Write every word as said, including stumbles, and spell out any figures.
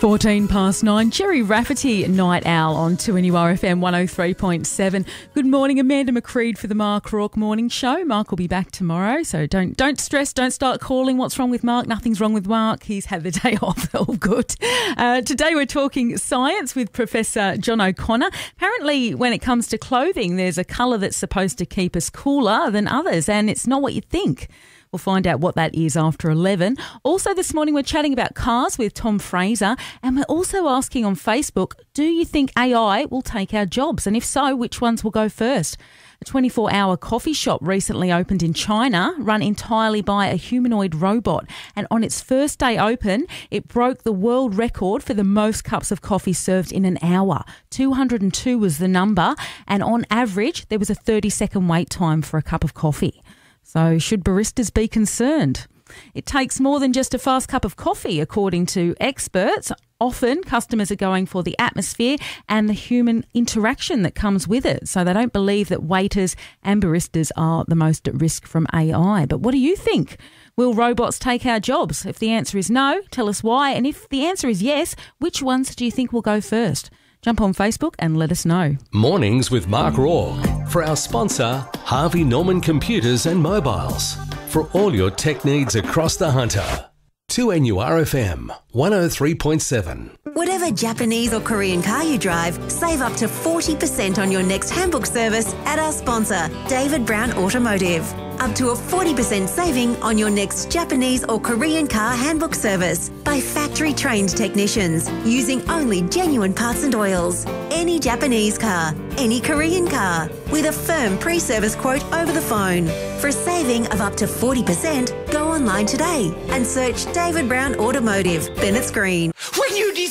fourteen past nine, Jerry Rafferty, Night Owl on two N U R F M one oh three point seven. Good morning, Amanda McCreed for the Mark Rourke Morning Show. Mark will be back tomorrow, so don't don't stress, don't start calling. What's wrong with Mark? Nothing's wrong with Mark. He's had the day off. All good. Uh, today we're talking science with Professor John O'Connor. Apparently, when it comes to clothing, there's a colour that's supposed to keep us cooler than others, and it's not what you think. We'll find out what that is after eleven. Also this morning we're chatting about cars with Tom Fraser, and we're also asking on Facebook, do you think A I will take our jobs? And if so, which ones will go first? A twenty-four hour coffee shop recently opened in China, run entirely by a humanoid robot. And on its first day open, it broke the world record for the most cups of coffee served in an hour. two hundred two was the number, and on average, there was a thirty second wait time for a cup of coffee. So should baristas be concerned? It takes more than just a fast cup of coffee, according to experts. Often customers are going for the atmosphere and the human interaction that comes with it. So they don't believe that waiters and baristas are the most at risk from A I. But what do you think? Will robots take our jobs? If the answer is no, tell us why. And if the answer is yes, which ones do you think will go first? Jump on Facebook and let us know. Mornings with Mark Rourke. For our sponsor, Harvey Norman Computers and Mobiles. For all your tech needs across the Hunter. two N U R F M one oh three point seven. Whatever Japanese or Korean car you drive, save up to forty percent on your next handbook service at our sponsor, David Brown Automotive. Up to a forty percent saving on your next Japanese or Korean car handbook service by factory-trained technicians using only genuine parts and oils. Any Japanese car, any Korean car, with a firm pre-service quote over the phone. For a saving of up to forty percent, go online today and search David Brown Automotive, Bennett's Green. When you decide